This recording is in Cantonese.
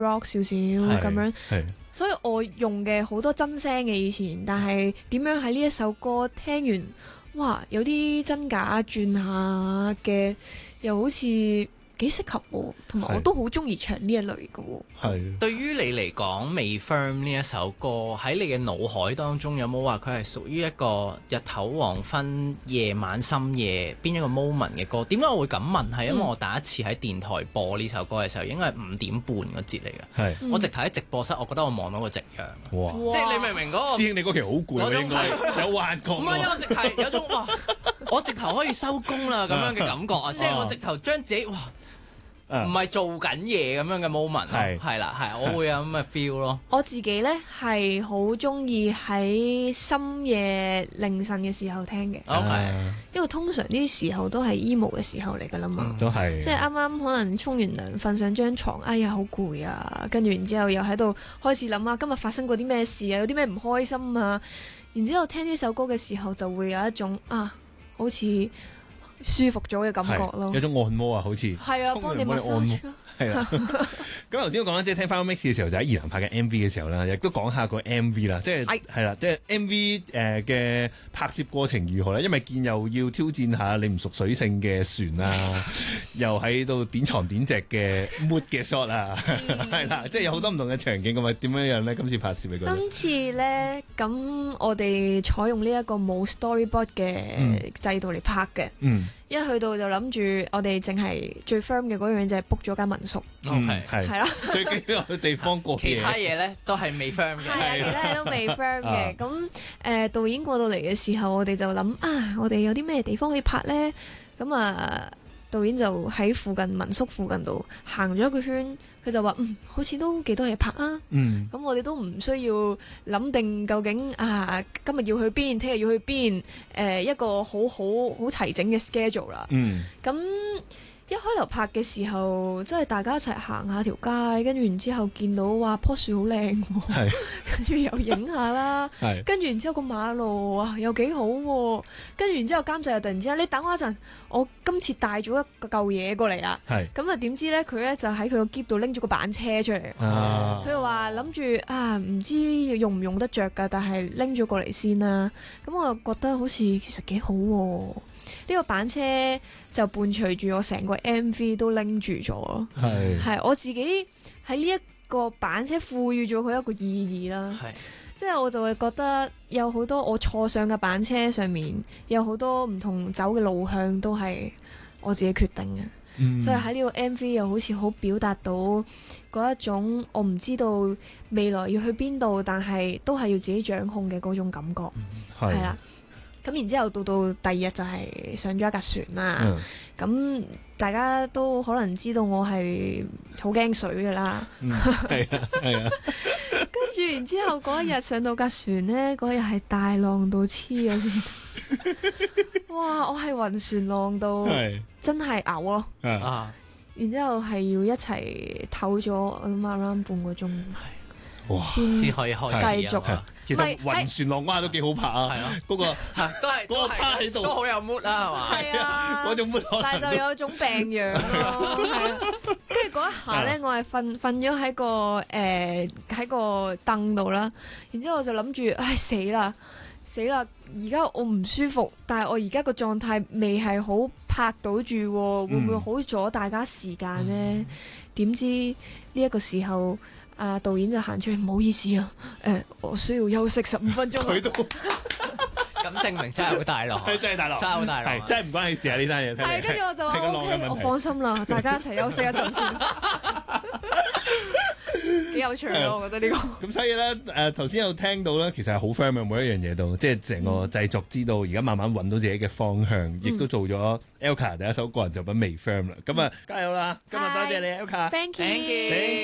rock 少少咁樣，所以我用嘅好多真聲嘅以前，但係點樣喺呢一首歌聽完，哇，有啲真假轉下嘅，又好似幾適合喎，同埋我都好中意唱呢一類嘅喎。 係。對於你嚟講，未 firm 呢一首歌喺你嘅腦海當中有冇話佢係屬於一個日頭黃昏、夜晚深夜邊一個 moment 嘅歌？點解我會咁問？係因為我第一次喺電台播呢首歌嘅時候，應該係5點半個節嚟嘅。我直頭喺直播室，我覺得我望到個夕陽。哇！即係你明唔明嗰個？師兄，你嗰期好攰喎，應該有幻覺。唔係，我直係有種哇，我直頭可以收工啦咁樣嘅感覺啊！即係我直頭將自己哇〜唔係做緊嘢咁樣嘅 moment 咯，係啦，係我會有咁嘅 feel 咯。我自己呢係好中意喺深夜凌晨嘅時候聽嘅，因為通常呢啲時候都係 emo 嘅時候嚟㗎啦嘛，都係即係啱啱可能沖完涼瞓上張床，哎呀好攰啊，跟住然之後又喺度開始諗啊，今日發生過啲咩事啊，有啲咩唔開心啊，然之後聽呢首歌嘅時候就會有一種啊，好似舒服咗嘅感覺咯，有種按摩啊，好似係啊，幫你按摩係啊。咁頭先我講啦，即係聽翻個 mix 嘅時候，就喺二郎拍嘅 MV 嘅時候啦，亦都講下個 MV 啦，即係係啦，即係 MV 嘅拍攝過程如何咧？因為見又要挑戰下你唔熟水性嘅船啊，又喺度點床點席嘅 mood 嘅 shot 啊，係啦，即係有好多唔同嘅場景咁啊，點樣樣咧？今次拍攝你覺得？今次咧，咁我哋採用呢一個冇 storyboard 嘅制度嚟拍嘅。一去到就諗住我哋淨係最 firm 嘅嗰樣就係 book 咗間民宿，係啦，最緊要嘅地方過夜，其他嘢咧都係未 firm 嘅，係啊，其他嘢都未 firm 嘅。咁導演過到嚟嘅時候，我哋就諗啊，我哋有啲咩地方可以拍咧？咁導演就喺附近民宿附近度行咗一個圈，佢就話好似都幾多嘢拍啊。咁我哋都唔需要諗定究竟今日要去邊，聽日要去邊，一個好齊整嘅 schedule 啦。咁一開頭拍嘅時候，即係大家一齊行下條街，跟住然之後見到話棵樹好靚，跟住又影下啦，跟住然之後個馬路又幾好，跟住然之後監製又突然之間，你等我一陣，我今次帶咗一嚿嘢過嚟啦。咁點知咧，佢咧就喺佢個篋度拎咗個板車出嚟，佢話諗住唔知用唔用得着㗎，但係拎咗過嚟先啦。咁我又覺得好似其實幾好喎。呢個板車就伴隨住我成個 MV 都拎住咗，係我自己喺呢一個板車賦予咗佢一個意義啦。即係我就會覺得有好多我坐上嘅板車上面有好多唔同走嘅路向都係我自己決定嘅，所以喺呢個 MV 又好似好表達到嗰一種我唔知道未來要去邊度，但係都係要自己掌控嘅嗰種感覺，係啦。咁然之後到第二日就係上咗一架船啦。咁大家都可能知道我係好驚水噶啦。係啊，跟住然之後嗰一日上到架船呢，嗰日係大浪到黐咗線。哇！我係暈船浪到真係嘔咯。然之後係要一齊唞咗我諗around半個鐘。先可以開始繼續。其實暈船浪蛙都幾好拍啊，嗰個都係趴喺度都好有 mood 啦，係嘛？係啊，嗰種 mood，但係就有種病樣咯，係啊。跟住嗰一下咧，我係瞓咗喺個凳度啦，然之後我就諗住，唉死啦！而家我唔舒服，但係我而家個狀態未係好拍到住，會唔會好阻大家時間呢？點知呢一個時候，導演就行出嚟，唔好意思啊，我需要休息15分鐘。佢都咁證明真係好大浪，真係大浪，真係好大浪，真係唔關你事啊！呢單嘢係跟住我就話 OK， 我放心啦，大家一齊休息一陣先。幾有趣咯，我覺得呢個。咁所以咧，頭先有聽到咧，其實係好 firm 嘅每一樣嘢都，即係成個製作知道，而家慢慢揾到自己嘅方向，亦都做咗 Elka 第一首個人作品未 firm 啦。咁加油啦！今日多謝你 Elka，Thank you。